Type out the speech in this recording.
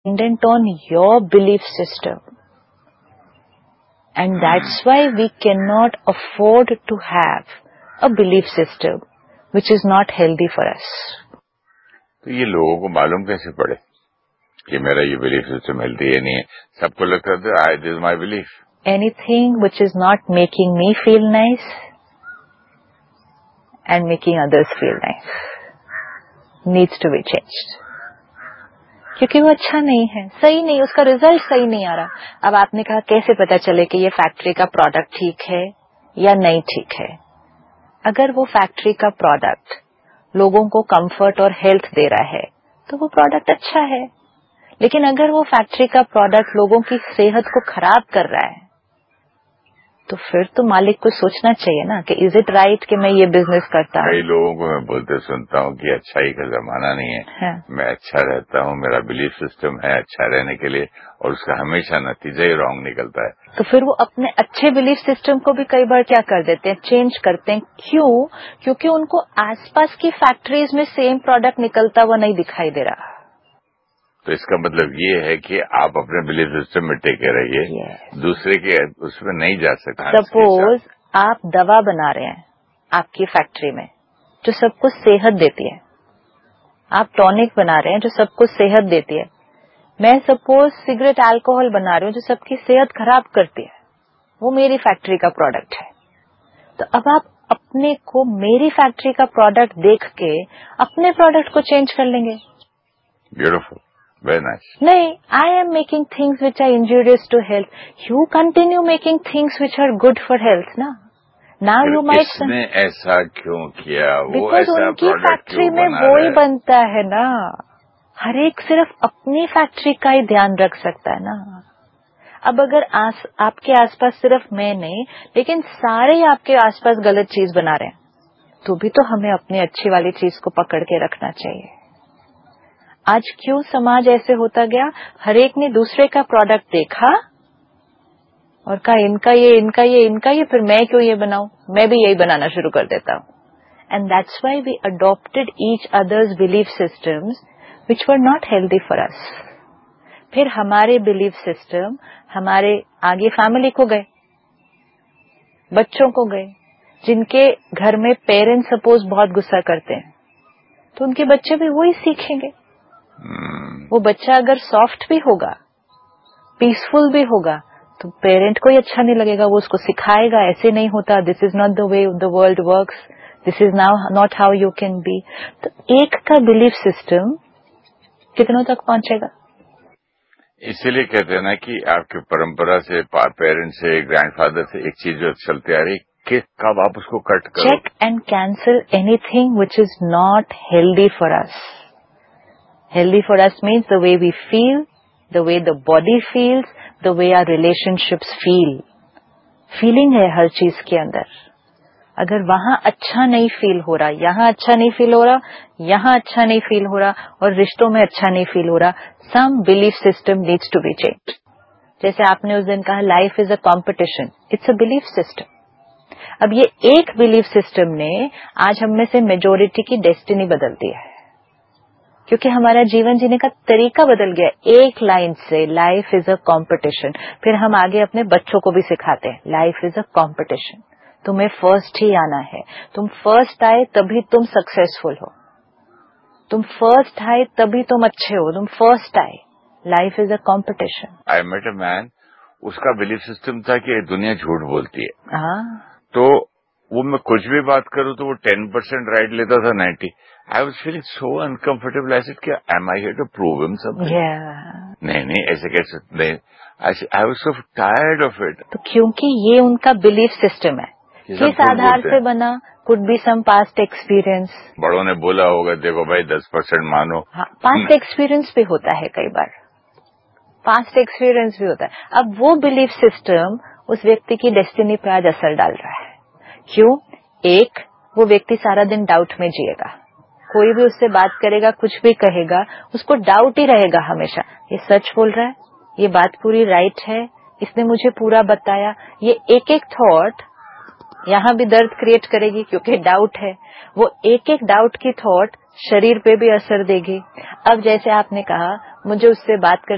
dependent on your belief system. And that's why we cannot afford to have a belief system which is not healthy for us. तो ये लोगों को मालूम कैसे पड़े कि मेरा ये बिलीफ सिस्टम हेल्दी है नहीं है? सबको लगता है this is my belief. Anything which is not making me feel nice and making others feel nice needs to be changed. क्योंकि वो अच्छा नहीं है, सही नहीं, उसका रिजल्ट सही नहीं आ रहा. अब आपने कहा कैसे पता चले कि ये फैक्ट्री का प्रोडक्ट ठीक है या नहीं ठीक है? अगर वो फैक्ट्री का प्रोडक्ट लोगों को कंफर्ट और हेल्थ दे रहा है तो वो प्रोडक्ट अच्छा है. लेकिन अगर वो फैक्ट्री का प्रोडक्ट लोगों की सेहत को खराब कर रहा है तो फिर तो मालिक को सोचना चाहिए ना कि इज इट राइट कि मैं ये बिजनेस करता हूँ. कई लोगों को मैं बोलते सुनता हूँ कि अच्छाई का जमाना नहीं है. हाँ. मैं अच्छा रहता हूँ, मेरा बिलीफ सिस्टम है अच्छा रहने के लिए, और उसका हमेशा नतीजा ही रॉन्ग निकलता है. तो फिर वो अपने अच्छे बिलीफ सिस्टम को भी कई बार क्या कर देते हैं, चेंज करते हैं. क्यों? क्योंकि उनको आसपास की फैक्ट्रीज में सेम प्रोडक्ट निकलता हुआ नहीं दिखाई दे रहा. तो इसका मतलब ये है कि आप अपने बिलीफ सिस्टम में टेके रहिए. yes. दूसरे के उसमें नहीं जा सकते. सपोज आप दवा बना रहे हैं आपकी फैक्ट्री में जो सबको सेहत देती है, आप टॉनिक बना रहे हैं जो सबको सेहत देती है. मैं सपोज सिगरेट अल्कोहल बना रही हूँ जो सबकी सेहत खराब करती है. वो मेरी फैक्ट्री का प्रोडक्ट है. तो अब आप अपने को मेरी फैक्ट्री का प्रोडक्ट देख के अपने प्रोडक्ट को चेंज कर लेंगे. Beautiful, very nice. नहीं, I am making things which are injurious to health. You continue making things which are good for health ना. Now you might. इसने ऐसा क्यों किया? वो बिकॉज ऐसा उनकी फैक्ट्री में वो ही बनता है ना. हर एक सिर्फ अपनी फैक्ट्री का ही ध्यान रख सकता है ना. अब अगर आपके आसपास सिर्फ मैं नहीं लेकिन सारे ही आपके आसपास गलत चीज बना रहे हैं तो भी तो हमें अपनी अच्छी वाली चीज को पकड़ के रखना चाहिए. आज क्यों समाज ऐसे होता गया? हर एक ने दूसरे का प्रोडक्ट देखा और कहा इनका ये इनका ये इनका ये, फिर मैं क्यों ये बनाऊं, मैं भी यही बनाना शुरू कर देता हूं. And that's why we adopted each others belief systems which were not healthy for us. फिर हमारे बिलीफ सिस्टम हमारे आगे फैमिली को गए, बच्चों को गए. जिनके घर में पेरेंट्स सपोज बहुत गुस्सा करते हैं तो उनके बच्चे भी वही सीखेंगे. वो बच्चा अगर सॉफ्ट भी होगा, पीसफुल भी होगा तो पेरेंट को ही अच्छा नहीं लगेगा. वो उसको सिखाएगा ऐसे नहीं होता, this is not the way the world works, this is now not how you can be. तो एक का बिलीफ सिस्टम कितनों तक पहुंचेगा? इसीलिए कहते हैं ना कि आपकी परंपरा से, पेरेंट्स से, ग्रैंडफादर से एक चीज जो चलती आ रही कि कब आप उसको कट करो. Check and cancel anything which is not healthy for us. Healthy for us means the way we feel, the way the body feels, the way our relationships feel. Feeling है हर चीज के अंदर. अगर वहां अच्छा नहीं फील हो रहा, यहाँ अच्छा नहीं फील हो रहा, यहाँ अच्छा नहीं फील हो रहा और रिश्तों में अच्छा नहीं फील हो रहा, some belief system needs to be changed. जैसे आपने उस दिन कहा life is a competition, it's a belief system. अब ये एक बिलीफ सिस्टम ने आज हम में से मेजोरिटी की डेस्टिनी बदल दी है क्योंकि हमारा जीवन जीने का तरीका बदल गया. एक लाइन से लाइफ इज अ कॉम्पिटिशन. फिर हम आगे अपने बच्चों को भी सिखाते हैं लाइफ इज अ कॉम्पिटिशन. तुम्हें फर्स्ट ही आना है. तुम फर्स्ट आए तभी तुम सक्सेसफुल हो. तुम फर्स्ट आए तभी तुम अच्छे हो. तुम फर्स्ट आए. Life is a competition. I met a man, उसका बिलीफ सिस्टम था कि दुनिया झूठ बोलती है. हाँ. तो वो मैं कुछ भी बात करूं तो वो 10% राइट लेता था, 90. I was feeling so uncomfortable. I said, am I here to prove him something? Yeah. नहीं, ऐसे कैसे नहीं. I was so tired of it. तो क्योंकि ये उनका बिलीफ सिस्टम है. किस आधार से बना? Could be some past experience. बड़ों ने बोला होगा देखो भाई 10% मानो. हाँ, past experience भी होता है कई बार. पास्ट एक्सपीरियंस भी होता है. अब वो बिलीफ सिस्टम उस व्यक्ति की डेस्टिनी पर आज असर डाल रहा है. क्यों? एक, वो व्यक्ति सारा दिन डाउट में जिएगा. कोई भी उससे बात करेगा, कुछ भी कहेगा, उसको डाउट ही रहेगा हमेशा. ये सच बोल रहा है, ये बात पूरी राइट है, इसने मुझे पूरा बताया. ये एक एक थॉट यहाँ भी दर्द क्रिएट करेगी क्योंकि डाउट है. वो एक एक डाउट की थॉट शरीर पे भी असर देगी. अब जैसे आपने कहा मुझे उससे बात कर